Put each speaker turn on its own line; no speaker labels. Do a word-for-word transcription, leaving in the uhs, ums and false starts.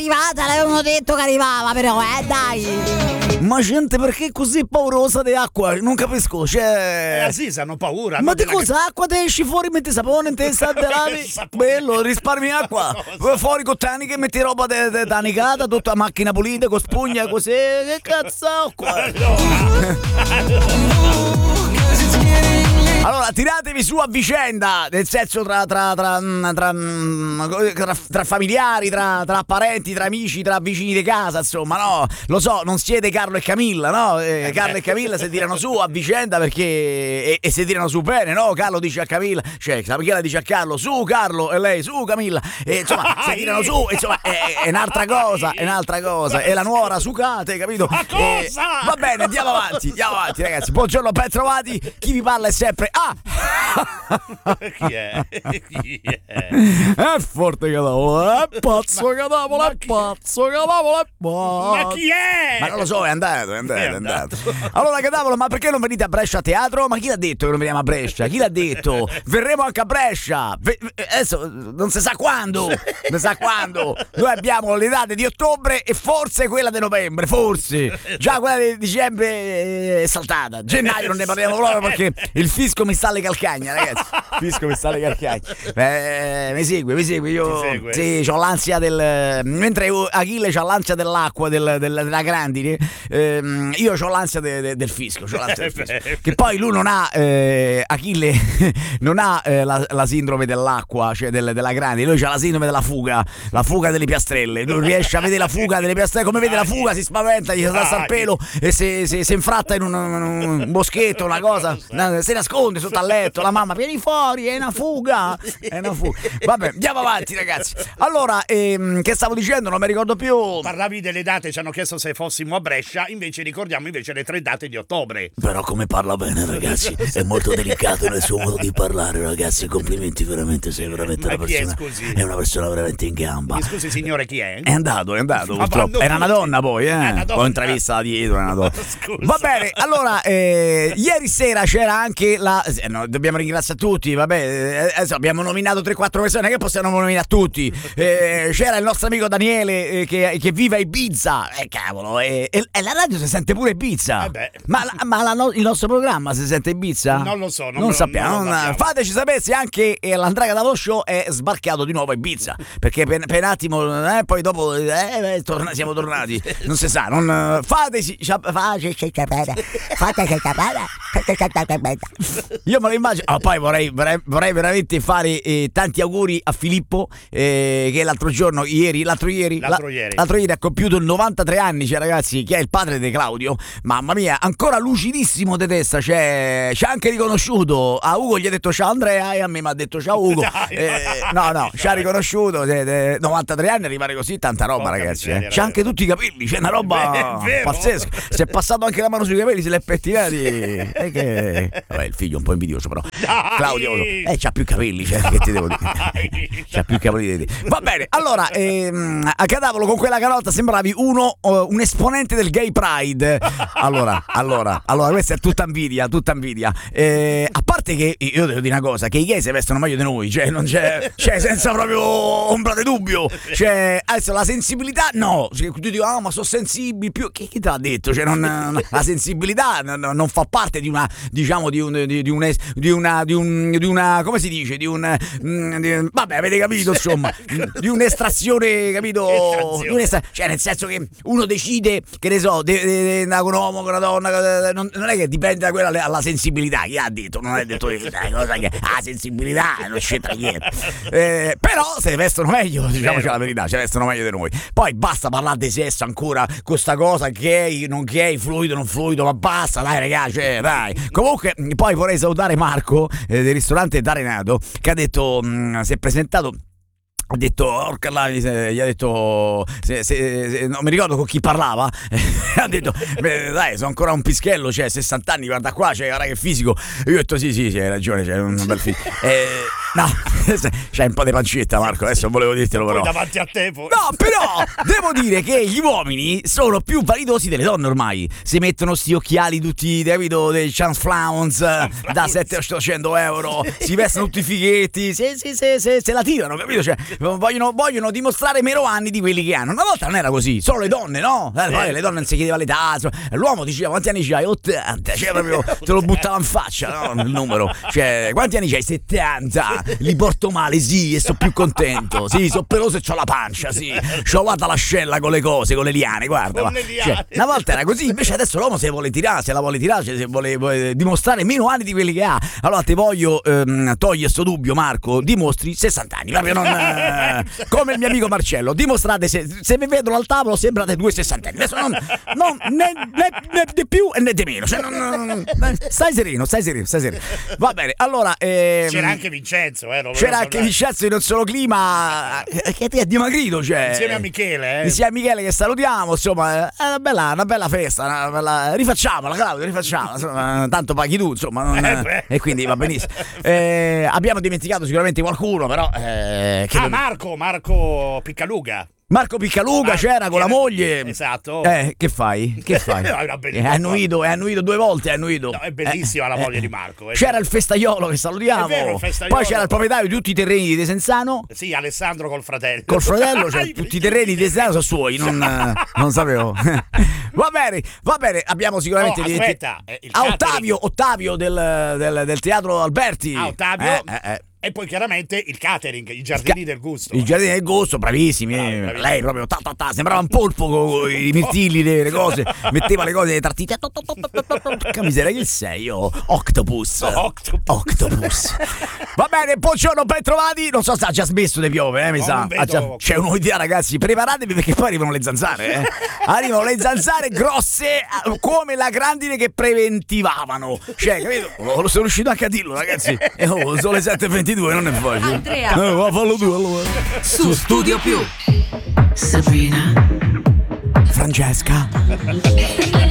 arrivata, l'avevano detto che arrivava, però, eh, dai.
Ma gente, perché è così paurosa di acqua? Non capisco, cioè...
Eh sì, hanno paura.
Ma
no,
di
della-
cosa? Acqua te esci fuori, metti sapone in testa, te lavi. Bello, risparmi acqua. Fuori con taniche, metti roba tanicata, tutta macchina pulita, con spugna, così. Che cazzo qua? Allora, tiratevi su a vicenda, nel senso tra tra tra tra, tra, tra familiari, tra, tra parenti, tra amici, tra vicini di casa, insomma, no? Lo so, non siete Carlo e Camilla, no? Eh, Carlo e Camilla si tirano su a vicenda perché e, e si tirano su bene, no? Carlo dice a Camilla, cioè Camilla dice a Carlo, su Carlo, e lei, su Camilla, e insomma, si tirano su, insomma, è, è un'altra cosa, è un'altra cosa, è la nuora sucate, capito?
Ma cosa?
Eh, va bene, andiamo avanti, andiamo avanti, ragazzi. Buongiorno, ben trovati. Chi vi parla è sempre Ah!
Chi è? Chi è?
È forte Cadavolo, è pazzo Cadavolo, è pazzo Cadavolo, è pazzo.
Ma chi è?
Ma non lo so, è andato, è andato,
È
è andato.
andato.
Allora Cadavolo, ma perché non venite a Brescia a teatro? Ma chi l'ha detto che non veniamo a Brescia? Chi l'ha detto? Verremo anche a Brescia. Ve- adesso non si sa quando, non si sa quando. Noi abbiamo le date di ottobre e forse quella di novembre, forse. Già quella di dicembre è saltata. Gennaio non ne parliamo proprio perché il fisco mi sta alle calcagna, ragazzi. Il fisco mi sta alle calcagna. Eh, mi segue, mi segue. Io
Ti segue?
sì, c'ho l'ansia del. Mentre Achille c'ha l'ansia dell'acqua, del, del, della grandine, ehm, io c'ho l'ansia de, de, del fisco. C'ho l'ansia del fisco. Che poi lui non ha, eh, Achille non ha eh, la, la sindrome dell'acqua, cioè del, della grandine. Lui c'ha la sindrome della fuga, la fuga delle piastrelle. Non riesce a vedere la fuga delle piastrelle. Come vede la fuga si spaventa, gli sta al pelo e si, si, si infratta in un, un boschetto, una cosa, si nasconde sotto al letto. La mamma, vieni fuori, è una fuga, è una fuga. Vabbè, andiamo avanti, ragazzi. Allora, ehm, che stavo dicendo? Non mi ricordo più.
Parlavi delle date, ci hanno chiesto se fossimo a Brescia, invece ricordiamo invece le tre date di ottobre.
Però come parla bene, ragazzi, è molto delicato nel suo modo di parlare, ragazzi. Complimenti, veramente, sei veramente
Ma
una
chi è,
persona.
scusi?
È una persona veramente in gamba.
Mi scusi signore, chi è?
È andato, è andato,
Ma
purtroppo.
vanno
Era una
tutti.
donna poi, eh.
È una donna.
Ho intravista da dietro, è una donna.
Scusa.
Va bene, allora, eh, ieri sera c'era anche la. Eh, no, dobbiamo ringraziare tutti, vabbè. Eh, adesso abbiamo nominato tre quattro persone, che possiamo nominare tutti. Eh, c'era il nostro amico Daniele eh, che, che vive a Ibiza. Eh, cavolo, eh, e, e la radio si sente pure a Ibiza.
Eh beh.
Ma, la, ma la no- il nostro programma si sente a Ibiza?
Non lo so, non
non,
me lo-
sappiamo.
non lo
non-
sappiamo.
fateci sapere se anche eh, l'Andrea Cadavolo Show è sbarcato di nuovo a Ibiza. Perché per, per un attimo, eh, poi dopo eh, eh, torna- siamo tornati. Non si sa, non fateci fateci sapere. Fateci sapere. Io me lo immagino. Ah, poi vorrei, vorrei, vorrei veramente fare eh, tanti auguri a Filippo eh, che l'altro giorno, ieri, l'altro ieri,
L'altro
la-
ieri.
l'altro ieri ha compiuto novantatré anni, cioè ragazzi, che è il padre di Claudio. Mamma mia, ancora lucidissimo di testa, cioè, ci ha anche riconosciuto. A Ugo gli ha detto ciao Andrea e a me mi ha detto ciao Ugo.
Dai,
Eh, no, no, ci ha riconosciuto. eh, eh, novantatré anni arrivare così, tanta roba,
Porca
ragazzi.
miseria,
Eh. C'ha anche
ragazzi.
tutti i capelli, c'è una roba
È vero.
pazzesca. Si è passato anche la mano sui capelli, se li è pettinati. E che... Vabbè, il figlio è un po' invidioso, però.
Dai!
Claudio, eh, c'ha più capelli, cioè, che ti devo dire?
Dai!
C'ha più capelli di te. Va bene, allora, ehm, a Cadavolo con quella canotta sembravi uno, oh, un esponente del gay pride. Allora, allora, allora, questa è tutta invidia, tutta invidia. Eh, a parte che, io devo dire una cosa, che i gay si vestono meglio di noi, cioè, non c'è, cioè, senza proprio ombra di dubbio. Cioè, adesso la sensibilità, no. Cioè, tu dici, ah, ma sono sensibili più. Chi, chi te l'ha detto? Cioè, non, la sensibilità non, non fa parte di una, diciamo, di un, di, di un, es- di una, di un, di una, come si dice? Di un, mm, di- vabbè, avete capito, insomma, di un'estrazione, capito?
Estrazione.
Di un'estra- cioè, nel senso che uno decide, che ne so, de- de- de- da un uomo, con una donna, non, non è che dipende da quella alla sensibilità. Chi ha detto? Non è detto che dai, cosa che ah, sensibilità non c'entra niente. Eh, però se vestono meglio, diciamoci la verità, se vestono meglio di noi. Poi basta parlare di sesso ancora, con sta cosa gay, non gay, fluido, non fluido, ma basta, dai ragazzi, cioè, dai. Comunque, poi vorrei salutare Marco eh, del ristorante D'Arenato, che ha detto, mh, si è presentato. Ha detto, orca là, gli ha detto, se, se, se, non mi ricordo con chi parlava, ha detto, beh, dai, sono ancora un pischello, cioè sessanta anni, guarda qua, cioè, guarda che fisico. Io ho detto, sì, sì, sì, hai ragione, c'è un bel fisico. Eh, No, c'hai un po' di pancetta, Marco, adesso volevo dirtelo però.
Poi davanti a te poi.
No, però devo dire che gli uomini sono più validosi delle donne ormai. Si mettono sti occhiali tutti, capito, dei Chance Flowns da settecento ottocento euro, si vestono tutti fighetti, se, se, se, se, se la tirano, capito? Cioè, vogliono, vogliono dimostrare meno anni di quelli che hanno. Una volta non era così, solo le donne, no? Eh, poi le donne non si chiedeva l'età, insomma. L'uomo diceva quanti anni c'hai? ottanta, cioè proprio te lo buttava in faccia, no? Il numero. Cioè, quanti anni c'hai? settanta. Li porto male, sì, e sono più contento. Sì, sono peloso e c'ho la pancia, sì. C'ho guarda l'ascella con le cose, con le liane, guarda.
Con
ma,
le liane.
Cioè, una volta era così, invece adesso l'uomo se vuole tirare, se la vuole tirare, cioè, se vuole, vuole dimostrare meno anni di quelli che ha. Allora ti voglio ehm, togliere sto dubbio, Marco, dimostri sessanta anni, proprio non eh, come il mio amico Marcello, dimostrate se, se vi vedono al tavolo sembrate due sessantenni. Adesso non, non né, né, né di più e né di meno. Cioè, non, non, stai sereno, stai sereno, stai sereno. Va bene, allora ehm,
c'era anche Vincenzo, eh, non
c'era anche Vincenzo in un solo clima eh, che ti è dimagrito, cioè
insieme a Michele, eh.
insieme a Michele che salutiamo, insomma, è una bella, una bella festa, una bella... rifacciamola, Claudio, rifacciamola, insomma, tanto paghi tu, insomma, non...
eh,
e quindi va benissimo. Eh, abbiamo dimenticato sicuramente qualcuno, però eh, che
Ah,
non...
Marco, Marco Piccaluga.
Marco Piccaluga
Ah,
c'era con la
c'era-
moglie.
Esatto.
Eh, che fai? Che fai?
È una
Eh,
bellissima
è annuito, è annuito due volte, è annuito.
No, è bellissima
Eh,
la moglie
eh.
di Marco. eh.
C'era il festaiolo che salutiamo.
È vero, il festaiolo.
Poi c'era il proprietario di tutti i terreni di Desenzano.
Sì, Alessandro col fratello.
Col fratello, cioè tutti i terreni di Desenzano sono suoi, non, eh, non sapevo. Va bene, va bene, abbiamo sicuramente
Oh,
di-
aspetta, eh, il
Ah,
catering.
Ottavio, Ottavio del, del, del teatro Alberti.
Ah, Ottavio.
Eh, eh, eh.
E poi chiaramente il catering, i giardini del gusto.
Il giardino del gusto, bravissimi.
Bravi,
eh.
bravi.
Lei proprio ta, ta, ta, sembrava un polpo con i mirtilli, le, le cose. Metteva le cose, le tartite. Che miseria che sei, io. Octopus.
Octopus.
Octopus. Va bene, buongiorno, ben trovati. Non so se ha già smesso di piove, eh, mi
No,
sa.
non vedo.
Ha già- C'è un'idea, ragazzi. Preparatevi perché poi arrivano le zanzare. Eh. Arrivano le zanzare grosse eh, come la grandine che preventivavano. Cioè, capito? Lo sono riuscito anche a dirlo, ragazzi. E oh, sono le sette e ventidue, non è facile.
Andrea.
Eh, va, fallo tu allora.
Su Studio Più. Sabrina.
Francesca.